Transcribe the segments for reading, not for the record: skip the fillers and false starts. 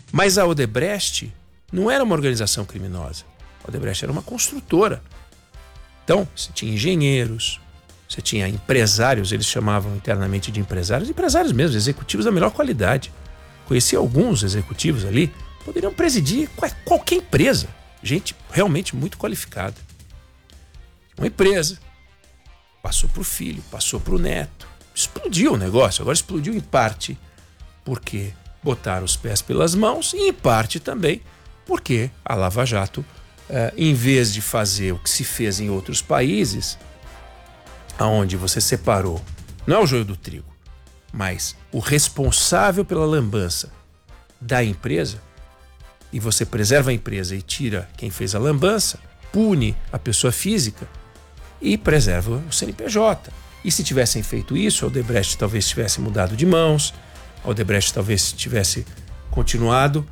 Mas a Odebrecht não era uma organização criminosa. A Odebrecht era uma construtora. Então, você tinha engenheiros, você tinha empresários, eles chamavam internamente de empresários mesmo, executivos da melhor qualidade. Conheci alguns executivos ali, poderiam presidir qualquer empresa. Gente realmente muito qualificada. Uma empresa, passou para o filho, passou para o neto. Explodiu o negócio, agora explodiu em parte porque botaram os pés pelas mãos e em parte também porque a Lava Jato, em vez de fazer o que se fez em outros países, onde você separou, não é o joio do trigo, mas o responsável pela lambança da empresa, e você preserva a empresa e tira quem fez a lambança, pune a pessoa física e preserva o CNPJ. E se tivessem feito isso, a Odebrecht talvez tivesse mudado de mãos, a Odebrecht talvez tivesse continuado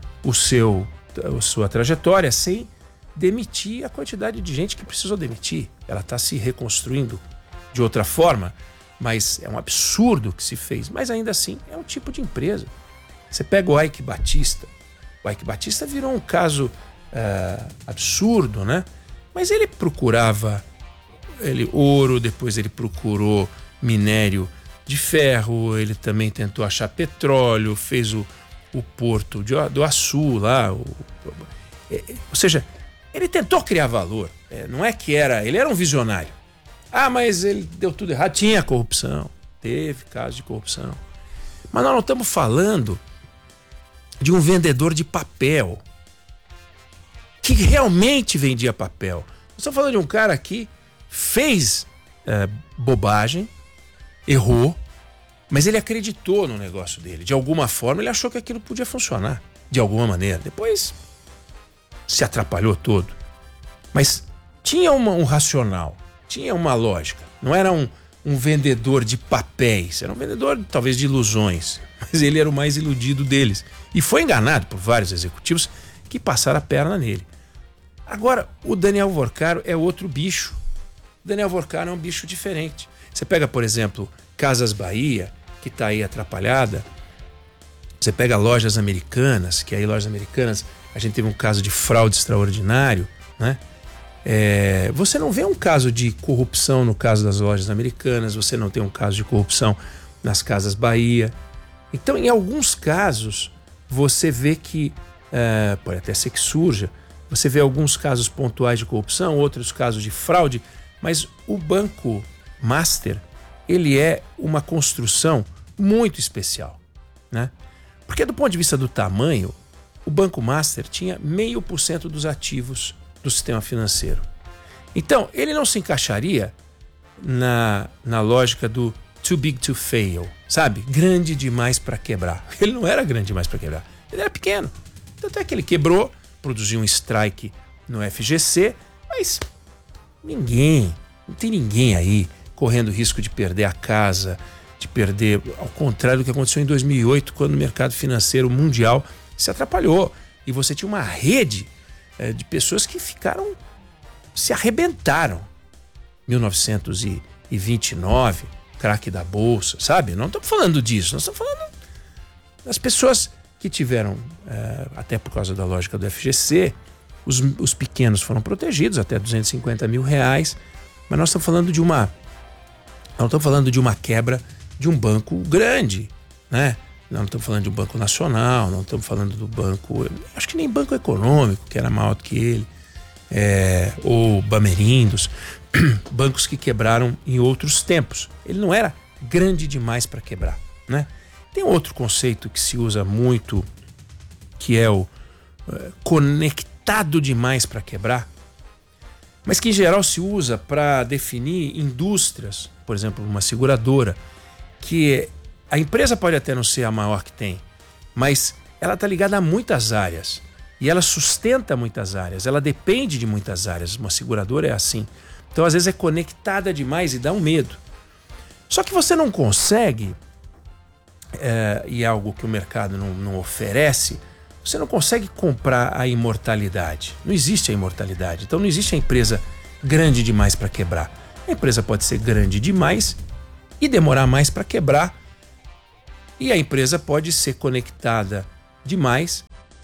a sua trajetória sem demitir a quantidade de gente que precisou demitir. Ela está se reconstruindo de outra forma, mas é um absurdo o que se fez. Mas ainda assim é um tipo de empresa. Você pega o Eike Batista. O Eike Batista virou um caso absurdo, né? Mas ele procurava ouro, depois ele procurou minério de ferro, ele também tentou achar petróleo, fez o porto do Açu lá. Ou seja, ele tentou criar valor. Não é que ele era um visionário. Mas ele deu tudo errado. Tinha corrupção, teve casos de corrupção. Mas nós não estamos falando de um vendedor de papel que realmente vendia papel. Nós estamos falando de um cara que fez bobagem, errou, mas ele acreditou no negócio dele. De alguma forma ele achou que aquilo podia funcionar, de alguma maneira. Depois se atrapalhou todo. Mas tinha um racional, tinha uma lógica. Não era um vendedor de papéis, era um vendedor talvez de ilusões, mas ele era o mais iludido deles. E foi enganado por vários executivos que passaram a perna nele. Agora, o Daniel Vorcaro é outro bicho. O Daniel Vorcaro é um bicho diferente. Você pega, por exemplo, Casas Bahia, que está aí atrapalhada. Você pega Lojas Americanas, que aí Lojas Americanas, a gente teve um caso de fraude extraordinário, né? Você não vê um caso de corrupção no caso das Lojas Americanas, você não tem um caso de corrupção nas Casas Bahia. Então, em alguns casos, você vê que, pode até ser que surja, você vê alguns casos pontuais de corrupção, outros casos de fraude, mas o Banco Master, ele é uma construção muito especial, né? Porque do ponto de vista do tamanho, o Banco Master tinha 0,5% dos ativos do sistema financeiro. Então, ele não se encaixaria na lógica do too big to fail, sabe? Grande demais para quebrar. Ele não era grande demais para quebrar, ele era pequeno. Tanto é que ele quebrou, produziu um strike no FGC, mas não tem ninguém aí correndo risco de perder a casa, de perder, ao contrário do que aconteceu em 2008, quando o mercado financeiro mundial se atrapalhou. E você tinha uma rede de pessoas que se arrebentaram. 1929, craque da Bolsa, sabe? Não estamos falando disso, nós estamos falando das pessoas que tiveram, até por causa da lógica do FGC, os pequenos foram protegidos até R$250 mil, mas nós estamos falando de uma quebra de um banco grande, né? Não estamos falando de um banco nacional, não estamos falando do banco, acho que nem banco econômico, que era maior do que ele, ou Bamerindos, bancos que quebraram em outros tempos. Ele não era grande demais para quebrar, né? Tem outro conceito que se usa muito, que é o conectado demais para quebrar, mas que em geral se usa para definir indústrias, por exemplo, uma seguradora, que a empresa pode até não ser a maior que tem, mas ela está ligada a muitas áreas e ela sustenta muitas áreas, ela depende de muitas áreas. Uma seguradora é assim. Então, às vezes, é conectada demais e dá um medo. Só que você não consegue, e é algo que o mercado não oferece, você não consegue comprar a imortalidade. Não existe a imortalidade. Então, não existe a empresa grande demais para quebrar. A empresa pode ser grande demais e demorar mais para quebrar. E a empresa pode ser conectada demais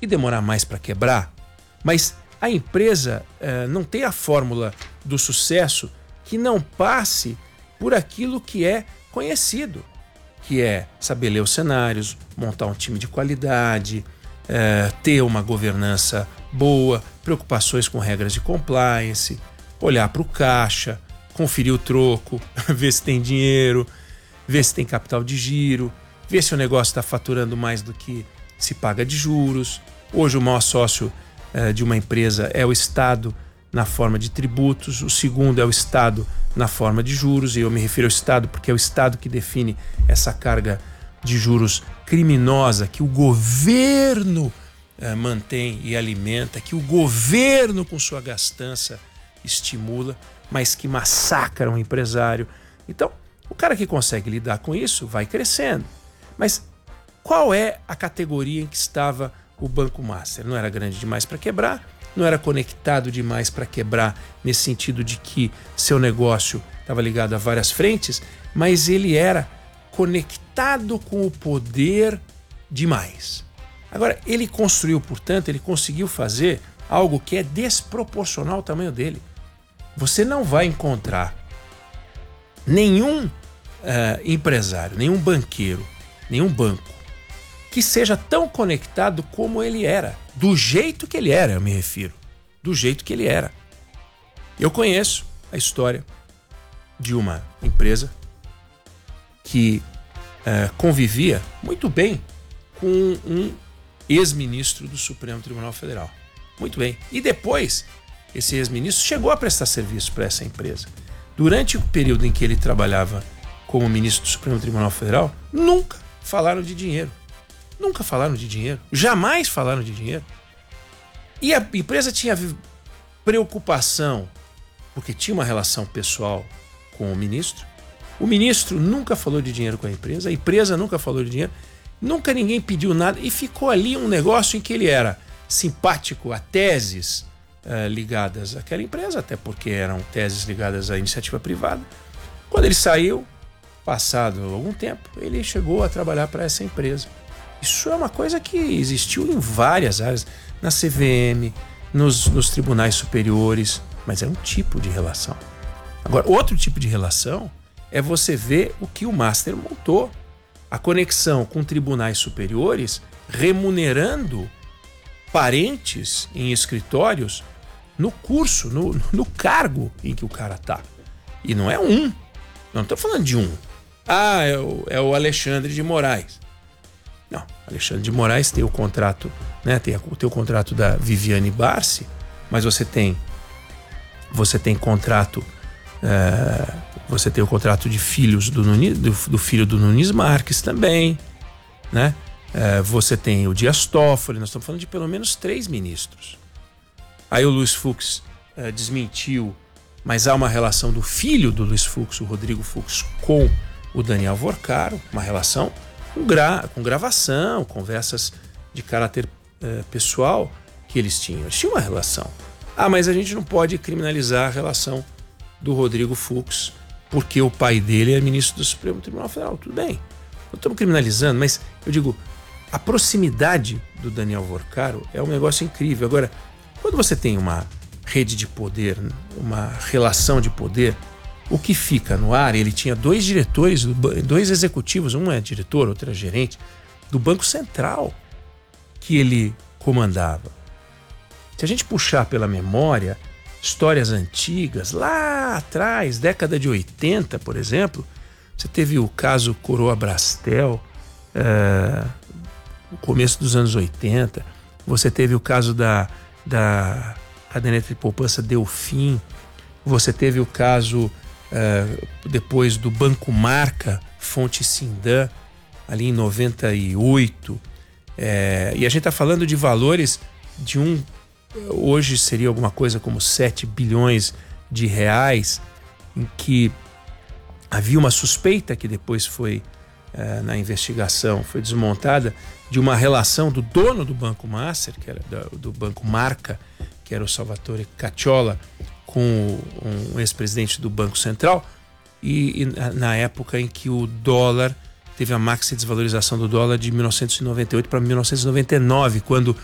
e demorar mais para quebrar, mas a empresa não tem a fórmula do sucesso que não passe por aquilo que é conhecido, que é saber ler os cenários, montar um time de qualidade, ter uma governança boa, preocupações com regras de compliance, olhar para o caixa, conferir o troco, ver se tem dinheiro, ver se tem capital de giro, ver se o negócio está faturando mais do que se paga de juros. Hoje o maior sócio de uma empresa é o Estado na forma de tributos, o segundo é o Estado na forma de juros, e eu me refiro ao Estado porque é o Estado que define essa carga de juros criminosa que o governo mantém e alimenta, que o governo com sua gastança estimula, mas que massacra o empresário. Então, o cara que consegue lidar com isso vai crescendo. Mas qual é a categoria em que estava o Banco Master? Não era grande demais para quebrar, não era conectado demais para quebrar, nesse sentido de que seu negócio estava ligado a várias frentes, mas ele era conectado com o poder demais. Agora, ele construiu, portanto, ele conseguiu fazer algo que é desproporcional ao tamanho dele. Você não vai encontrar nenhum empresário, nenhum banqueiro, nenhum banco que seja tão conectado como ele era. Do jeito que ele era, eu me refiro. Do jeito que ele era. Eu conheço a história de uma empresa que convivia muito bem com um ex-ministro do Supremo Tribunal Federal. Muito bem. E depois, esse ex-ministro chegou a prestar serviço para essa empresa. Durante o período em que ele trabalhava como ministro do Supremo Tribunal Federal, nunca falaram de dinheiro. Nunca falaram de dinheiro. Jamais falaram de dinheiro. E a empresa tinha preocupação, porque tinha uma relação pessoal com o ministro. O ministro nunca falou de dinheiro com a empresa nunca falou de dinheiro, nunca ninguém pediu nada, e ficou ali um negócio em que ele era simpático a teses ligadas àquela empresa, até porque eram teses ligadas à iniciativa privada. Quando ele saiu, passado algum tempo, ele chegou a trabalhar para essa empresa. Isso é uma coisa que existiu em várias áreas, na CVM, nos tribunais superiores, mas é um tipo de relação. Agora, outro tipo de relação é você ver o que o Master montou. A conexão com tribunais superiores remunerando parentes em escritórios no curso, no cargo em que o cara está. E não é um. Não estou falando de um. É o Alexandre de Moraes. Não, Alexandre de Moraes tem o contrato, né? Tem o contrato da Viviane Barsi, mas você tem contrato, você tem o contrato de filhos do filho do Nunes Marques também, né? Você tem o Dias Toffoli, nós estamos falando de pelo menos 3 ministros. Aí o Luiz Fux desmentiu, mas há uma relação do filho do Luiz Fux, o Rodrigo Fux, com o Daniel Vorcaro, uma relação com gravação, conversas de caráter pessoal que eles tinham. Eles tinham uma relação. Mas a gente não pode criminalizar a relação do Rodrigo Fux porque o pai dele é ministro do Supremo Tribunal Federal. Tudo bem, não estamos criminalizando, mas eu digo, a proximidade do Daniel Vorcaro é um negócio incrível. Agora, quando você tem uma rede de poder, uma relação de poder, o que fica no ar, ele tinha 2 diretores, 2 executivos, um é diretor, outro é gerente, do Banco Central que ele comandava. Se a gente puxar pela memória histórias antigas, lá atrás, década de 80, por exemplo, você teve o caso Coroa Brastel, no começo dos anos 80, você teve o caso da caderneta de poupança Delfim, você teve o caso depois do Banco Marca, Fonte Sindan, ali em 98, e a gente está falando de valores de hoje seria alguma coisa como 7 bilhões de reais, em que havia uma suspeita que depois foi, na investigação, foi desmontada, de uma relação do dono do Banco Master, que era do Banco Marca, que era o Salvatore Cacciola, com um ex-presidente do Banco Central, e na época em que o dólar teve a máxima desvalorização do dólar de 1998 para 1999, quando